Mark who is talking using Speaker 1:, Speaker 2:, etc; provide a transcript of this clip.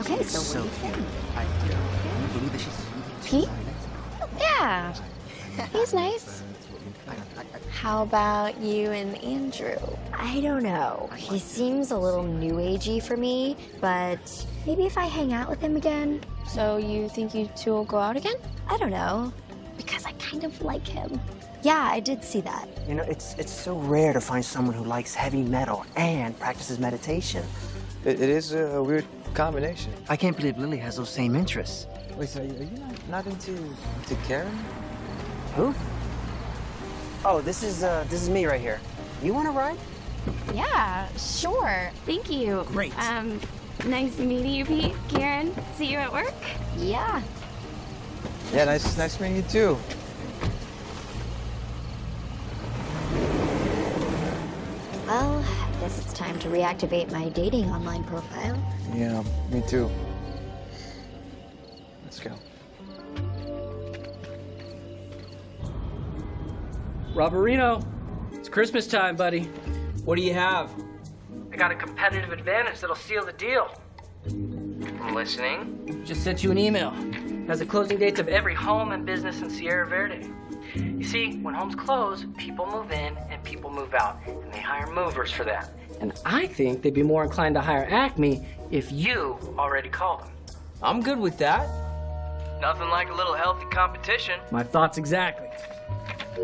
Speaker 1: Okay, so what do you think?
Speaker 2: Can you believe that she's...
Speaker 1: Pete? Yeah, he's nice. How about you and Andrew? I don't know. He seems a little new agey for me, but maybe if I hang out with him again. So you think you two will go out again? I don't know, because I kind of like him. Yeah, I did see that.
Speaker 2: You know, it's so rare to find someone who likes heavy metal and practices meditation.
Speaker 3: It is a weird combination.
Speaker 2: I can't believe Lily has those same interests.
Speaker 3: Wait, so are you not into Karen?
Speaker 2: Who? Oh, this is me right here. You want to ride?
Speaker 4: Yeah, sure. Thank you.
Speaker 2: Great.
Speaker 4: Nice meeting you, Pete. Karen, see you at work?
Speaker 1: Yeah.
Speaker 3: Yeah, nice meeting you too.
Speaker 1: Well, I guess it's time to reactivate my dating online profile.
Speaker 3: Yeah, me too. Let's go.
Speaker 5: Roberino, it's Christmas time, buddy.
Speaker 6: What do you have?
Speaker 5: I got a competitive advantage that'll seal the deal.
Speaker 6: I'm listening.
Speaker 5: Just sent you an email. It has the closing dates of every home and business in Sierra Verde. You see, when homes close, people move in and people move out, and they hire movers for that. And I think they'd be more inclined to hire Acme if you already called them.
Speaker 6: I'm good with that. Nothing like a little healthy competition.
Speaker 5: My thoughts exactly.